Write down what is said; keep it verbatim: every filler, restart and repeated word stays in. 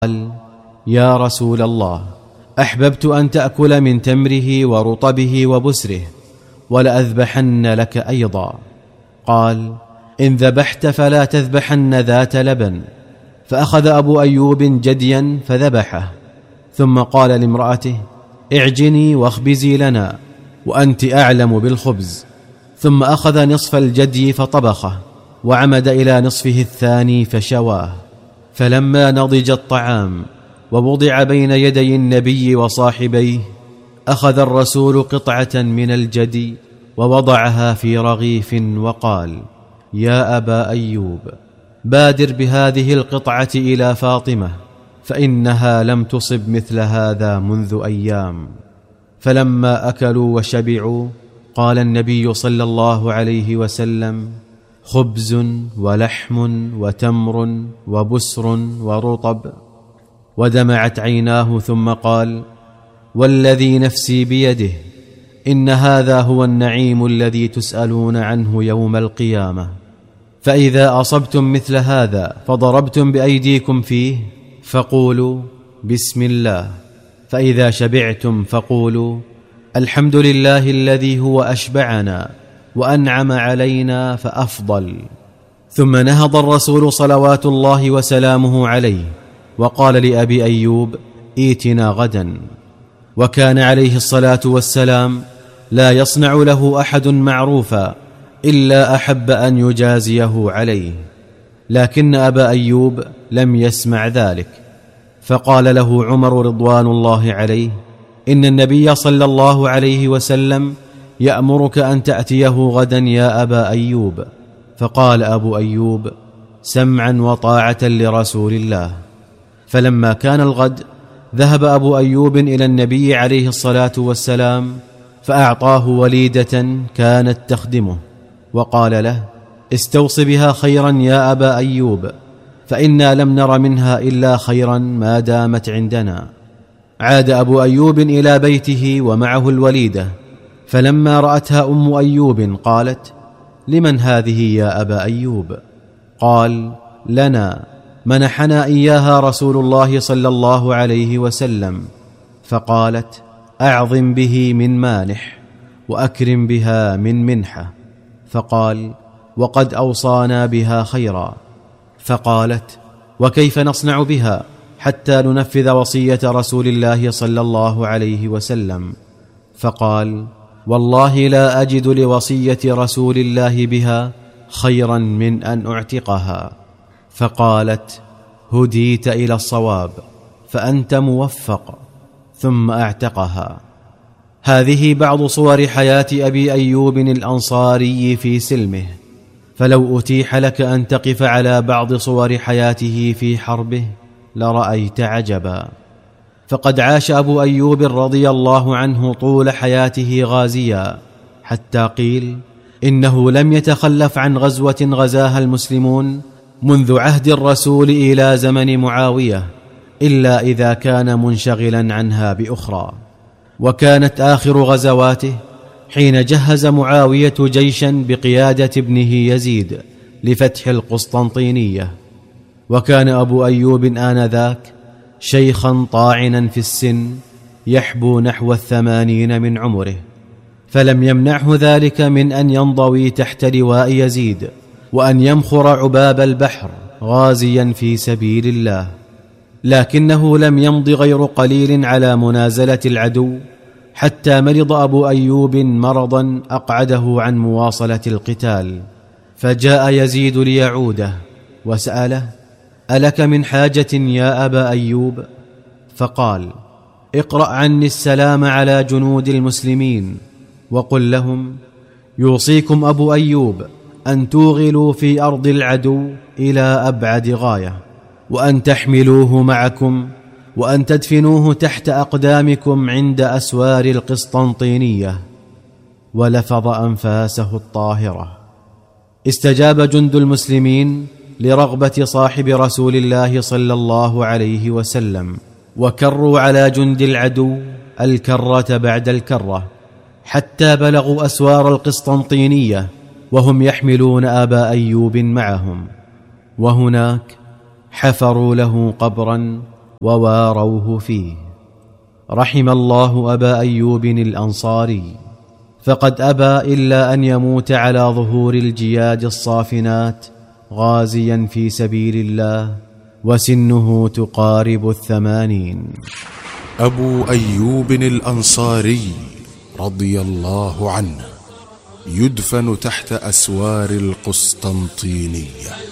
قال: يا رسول الله، أحببت أن تأكل من تمره ورطبه وبسره، ولأذبحن لك أيضا. قال: إن ذبحت فلا تذبحن ذات لبن. فأخذ أبو أيوب جديا فذبحه، ثم قال لامرأته: اعجني واخبزي لنا، وأنت أعلم بالخبز. ثم أخذ نصف الجدي فطبخه، وعمد إلى نصفه الثاني فشواه. فلما نضج الطعام ووضع بين يدي النبي وصاحبيه، أخذ الرسول قطعة من الجدي ووضعها في رغيف وقال: يا أبا أيوب، بادر بهذه القطعة إلى فاطمة، فإنها لم تصب مثل هذا منذ أيام. فلما أكلوا وشبعوا، قال النبي صلى الله عليه وسلم: خبز ولحم وتمر وبسر ورطب. ودمعت عيناه ثم قال: والذي نفسي بيده، إن هذا هو النعيم الذي تسألون عنه يوم القيامة. فإذا أصبتم مثل هذا فضربتم بأيديكم فيه فقولوا بسم الله، فإذا شبعتم فقولوا الحمد لله الذي هو أشبعنا وأنعم علينا فأفضل. ثم نهض الرسول صلوات الله وسلامه عليه وقال لأبي أيوب: ائتنا غدا. وكان عليه الصلاة والسلام لا يصنع له أحد معروفا إلا أحب أن يجازيه عليه، لكن أبا أيوب لم يسمع ذلك. فقال له عمر رضوان الله عليه: إن النبي صلى الله عليه وسلم يأمرك أن تأتيه غدا يا أبا أيوب. فقال أبو أيوب: سمعا وطاعة لرسول الله. فلما كان الغد، ذهب أبو أيوب إلى النبي عليه الصلاة والسلام، فأعطاه وليدة كانت تخدمه، وقال له: استوص بها خيرا يا أبا أيوب، فإنا لم نر منها إلا خيرا ما دامت عندنا. عاد أبو أيوب إلى بيته ومعه الوليدة، فلما رأتها أم أيوب قالت: لمن هذه يا أبا أيوب؟ قال: لنا، منحنا إياها رسول الله صلى الله عليه وسلم. فقالت: أعظم به من مانح، وأكرم بها من منحة. فقال: وقد أوصانا بها خيرا. فقالت: وكيف نصنع بها حتى ننفذ وصية رسول الله صلى الله عليه وسلم؟ فقال: والله لا أجد لوصية رسول الله بها خيرا من أن أعتقها. فقالت: هديت إلى الصواب، فأنت موفق. ثم أعتقها. هذه بعض صور حياة أبي أيوب الأنصاري في سلمه، فلو أتيح لك أن تقف على بعض صور حياته في حربه لرأيت عجبا. فقد عاش أبو أيوب رضي الله عنه طول حياته غازيا، حتى قيل إنه لم يتخلف عن غزوة غزاها المسلمون منذ عهد الرسول إلى زمن معاوية، إلا إذا كان منشغلا عنها بأخرى. وكانت آخر غزواته حين جهز معاوية جيشا بقيادة ابنه يزيد لفتح القسطنطينية، وكان أبو أيوب آنذاك شيخا طاعنا في السن، يحبو نحو الثمانين من عمره، فلم يمنعه ذلك من أن ينضوي تحت لواء يزيد، وأن يمخر عباب البحر غازيا في سبيل الله. لكنه لم يمض غير قليل على منازلة العدو، حتى مرض أبو أيوب مرضا أقعده عن مواصلة القتال. فجاء يزيد ليعوده وسأله: ألك من حاجة يا أبا أيوب؟ فقال: اقرأ عني السلام على جنود المسلمين، وقل لهم: يوصيكم أبو أيوب أن توغلوا في أرض العدو إلى أبعد غاية، وأن تحملوه معكم، وأن تدفنوه تحت أقدامكم عند أسوار القسطنطينية. ولفظ أنفاسه الطاهرة. استجاب جند المسلمين لرغبة صاحب رسول الله صلى الله عليه وسلم، وكروا على جند العدو الكرة بعد الكرة، حتى بلغوا أسوار القسطنطينية وهم يحملون أبا أيوب معهم. وهناك حفروا له قبرا وواروه فيه. رحم الله أبا أيوب الأنصاري، فقد أبى إلا أن يموت على ظهور الجياد الصافنات غازيا في سبيل الله، وسنه تقارب الثمانين. أبو أيوب الأنصاري رضي الله عنه يدفن تحت أسوار القسطنطينية.